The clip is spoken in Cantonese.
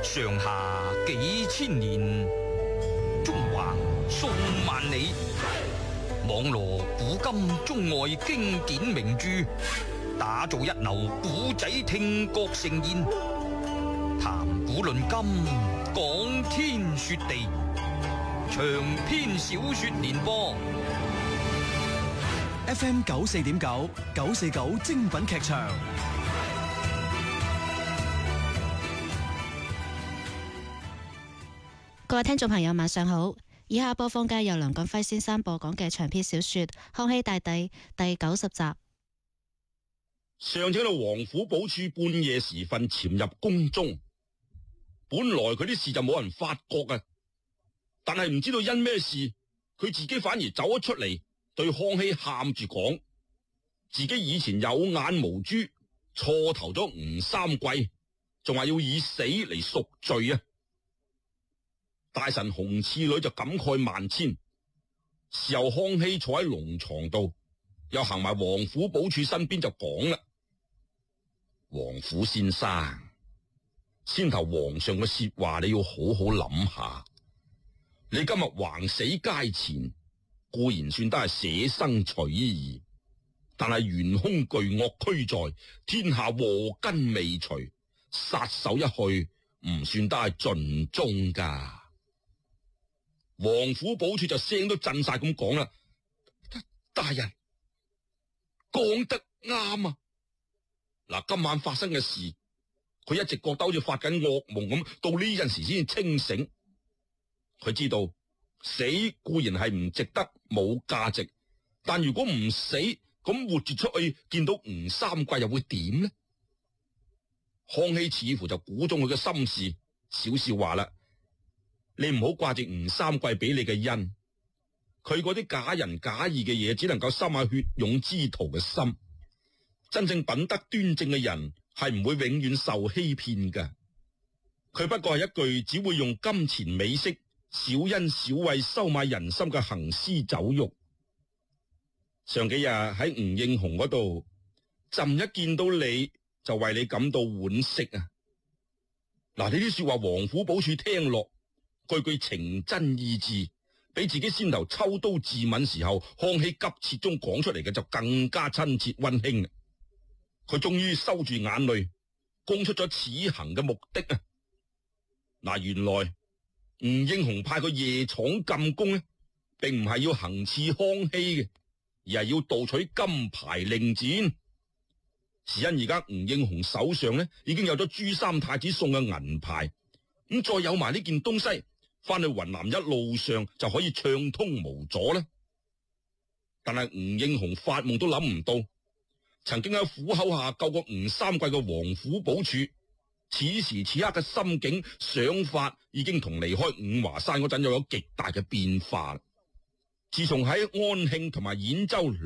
上下幾千年，中橫數萬里，網羅古今中外經典名著，打造一流古仔聽覺盛宴，談古論今，講天說地，長篇小說連播。 FM 94.9 949精品劇場。 各位聽眾朋友晚上好，以下播放嘅由梁錦輝先生播講嘅長篇小說《康熙大帝》第90集。 上次到王府保處半夜時分潛入宮中，本來佢啲事就冇人發覺嘅，但係唔知道因咩事，佢自己反而走咗出嚟，對康熙喊住講，自己以前有眼無珠，錯投咗吳三桂，仲話要以死嚟贖罪啊！大臣洪次女就感慨萬千，事後康熙坐喺龍床度，又行埋王府保處身邊就講啦：王府先生，先頭皇上嘅說話你要好好諗下。你今日橫死街前，固然算得係捨生取義，但係元兇巨惡俱在，天下禍根未除，殺手一去，唔算得係盡忠噶。王府保處就聲都震晒咁講啦，大人講得啱啊！嗱，今晚發生嘅事，佢一直覺得好似發緊噩夢咁，到呢陣時先清醒。佢知道死固然係唔值得，冇價值，但如果唔死，咁活住出去見到吳三桂又會點呢？康熙似乎就估中佢嘅心事，少少話啦：你唔好掛住吳三桂俾你嘅恩，佢嗰啲假仁假義嘅嘢，只能夠深下血勇之徒嘅心。真正品德端正嘅人係唔會永遠受欺騙噶。佢不過係一句只會用金錢美色、小恩小惠收買人心嘅行屍走肉。上幾日喺吳應紅嗰度，朕一見到你就為你感到惋惜啊！嗱，呢啲說話王府保處聽落，句句情真意摯，比自己先頭抽刀自刎時候康熙急切中講出嚟嘅就更加親切溫馨。佢終於收住眼淚，供出咗此行嘅目的啊！嗱，原來吳應紅派佢夜闖禁宮呢，並唔係要行刺康熙嘅，而係要盜取金牌令箭。是因而家吳應紅手上呢已經有咗朱三太子送嘅銀牌，咁再有埋呢件東西，翻去雲南一路上就可以暢通無阻啦。但係吳應紅發夢都諗唔到，曾經喺虎口下救過吳三桂嘅王府保處，此時此刻嘅心境想法已經同離開五華山嗰陣又有極大嘅變化。自從喺安慶同埋兗州